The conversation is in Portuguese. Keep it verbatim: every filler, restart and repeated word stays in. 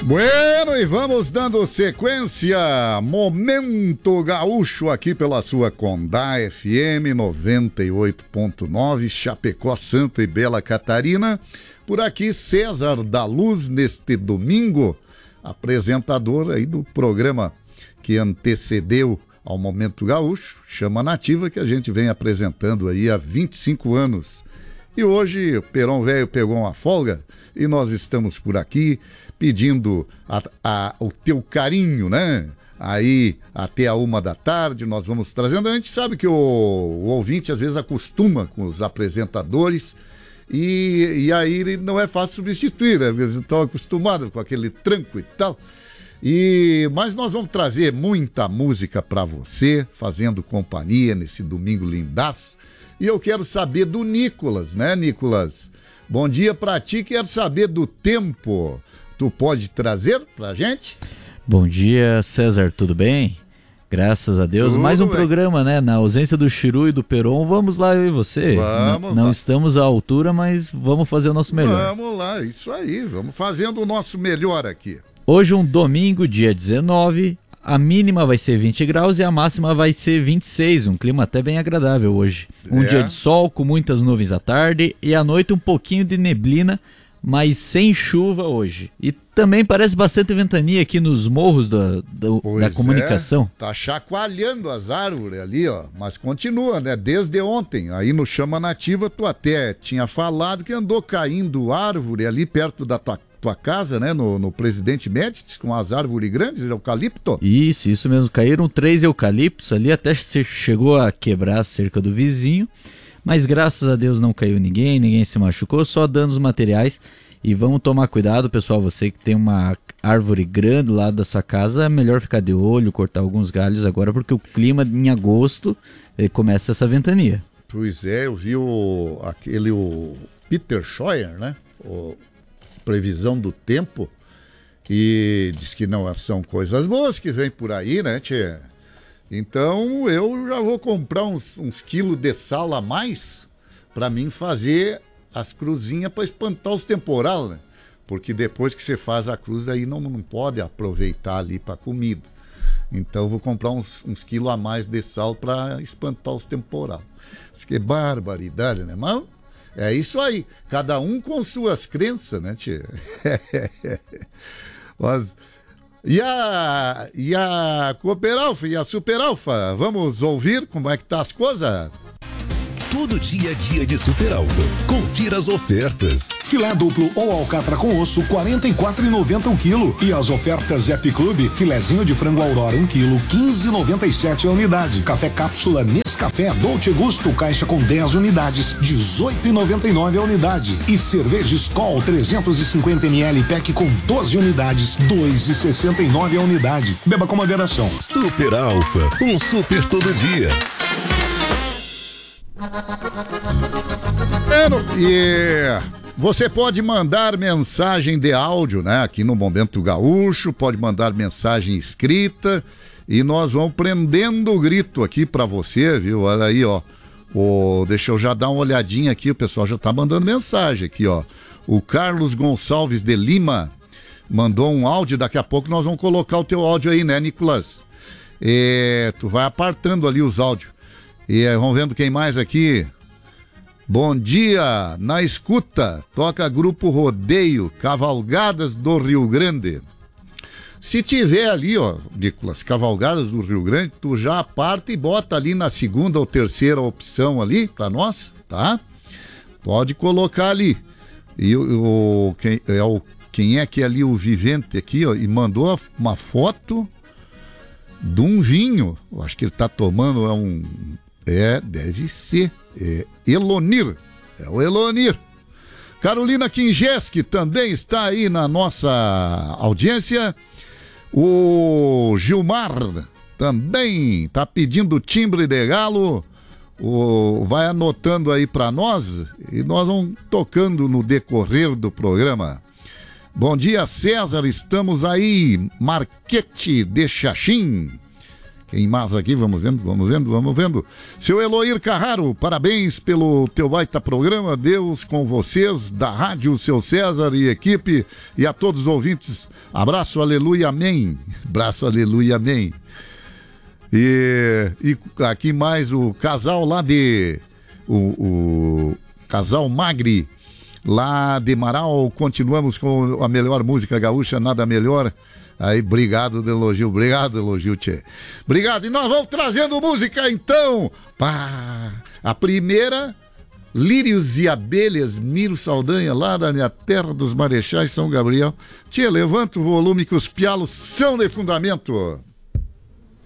Bueno, e vamos dando sequência, Momento Gaúcho aqui pela sua Condá F M noventa e oito ponto nove, Chapecó, Santa e Bela Catarina. Por aqui, César da Luz, neste domingo, apresentador aí do programa que antecedeu ao Momento Gaúcho, Chama Nativa, que a gente vem apresentando aí há vinte e cinco anos. E hoje o Perão Velho pegou uma folga e nós estamos por aqui pedindo a, a, o teu carinho, né? Aí até a uma da tarde nós vamos trazendo. A gente sabe que o, o ouvinte às vezes acostuma com os apresentadores e, e aí não é fácil substituir, né? Às vezes estão acostumados com aquele tranco e tal. E, mas nós vamos trazer muita música para você, fazendo companhia nesse domingo lindaço. E eu quero saber do Nicolas, né, Nicolas? Bom dia para ti, quero saber do tempo. Tu pode trazer pra gente? Bom dia, César, tudo bem? Graças a Deus. Tudo Mais um bem. Programa, né? Na ausência do Chiru e do Peron, vamos lá, eu e você. Vamos N- Não lá. estamos à altura, mas vamos fazer o nosso melhor. Vamos lá, isso aí, vamos fazendo o nosso melhor aqui. Hoje um domingo, dia dezenove, a mínima vai ser vinte graus e a máxima vai ser vinte e seis, um clima até bem agradável hoje. Um É. dia de sol com muitas nuvens à tarde e à noite um pouquinho de neblina, mas sem chuva hoje. E também parece bastante ventania aqui nos morros da, da, Pois da comunicação. É, tá chacoalhando as árvores ali, ó, mas continua, né? Desde ontem, aí no Chama Nativa, tu até tinha falado que andou caindo árvore ali perto da tua, tua casa, né? No, no Presidente Médici, com as árvores grandes, eucalipto. Isso, isso mesmo. Caíram três eucaliptos ali, até che- chegou a quebrar a cerca do vizinho. Mas graças a Deus não caiu ninguém, ninguém se machucou, só danos materiais. E vamos tomar cuidado, pessoal, você que tem uma árvore grande do lado da sua casa, é melhor ficar de olho, cortar alguns galhos agora, porque o clima em agosto ele começa essa ventania. Pois é, eu vi o, aquele o Peter Scheuer, né? O Previsão do Tempo, e diz que não são coisas boas que vem por aí, né, tchê? Então eu já vou comprar uns, uns quilos de sal a mais para mim fazer as cruzinhas para espantar os temporal, né? Porque depois que você faz a cruz aí não, não pode aproveitar ali para comida. Então eu vou comprar uns, uns quilos a mais de sal para espantar os temporal. Isso que é barbaridade, né? Mas é isso aí. Cada um com suas crenças, né, tchê? Mas... E a, e a Cooperalfa e a Superalfa, vamos ouvir como é que tá as coisas? Todo dia é dia de Super Alfa. Confira as ofertas. Filé duplo ou alcatra com osso, quarenta e quatro reais e noventa centavos o quilo. E as ofertas Happy Club, filezinho de frango Aurora um quilo, quinze reais e noventa e sete centavos a unidade. Café cápsula Nescafé Dolce Gusto, caixa com dez unidades, dezoito reais e noventa e nove centavos a unidade. E cerveja Skol trezentos e cinquenta mililitros pack com doze unidades, dois reais e sessenta e nove centavos a unidade. Beba com moderação. Super Alfa, um super todo dia. E você pode mandar mensagem de áudio, né? Aqui no Momento Gaúcho, pode mandar mensagem escrita e nós vamos prendendo o grito aqui pra você, viu? Olha aí, ó. O, deixa eu já dar uma olhadinha aqui, o pessoal já tá mandando mensagem aqui, ó. O Carlos Gonçalves de Lima mandou um áudio, daqui a pouco nós vamos colocar o teu áudio aí, né, Nicolas? E, tu vai apartando ali os áudios. E aí, vamos vendo quem mais aqui. Bom dia, na escuta, toca Grupo Rodeio, Cavalgadas do Rio Grande. Se tiver ali, ó, Nicolas, Cavalgadas do Rio Grande, tu já aparta e bota ali na segunda ou terceira opção ali pra nós, tá? Pode colocar ali. E o, quem, é o, quem é que é ali o Vivente aqui, ó, e mandou uma foto de um vinho. Eu acho que ele tá tomando, é um... É, deve ser. É Elonir. É o Elonir. Carolina Kingeski também está aí na nossa audiência. O Gilmar também está pedindo timbre de galo. O, vai anotando aí para nós e nós vamos tocando no decorrer do programa. Bom dia, César. Estamos aí. Marquete de Xaxim. Quem mais aqui? Vamos vendo, vamos vendo, vamos vendo. Seu Eloir Carraro, parabéns pelo teu baita programa. Deus com vocês, da Rádio Seu César e equipe. E a todos os ouvintes, abraço, aleluia, amém. Abraço, aleluia, amém. E, e aqui mais o casal lá de... O, o casal Magri, lá de Marau. Continuamos com a melhor música gaúcha, nada melhor. Aí, obrigado do elogio, obrigado elogio, tchê. Obrigado, e nós vamos trazendo música então. Pá, a primeira, Lírios e Abelhas, Miro Saldanha, lá da minha terra dos Marechais, São Gabriel. Tchê, levanta o volume que os pialos são de fundamento.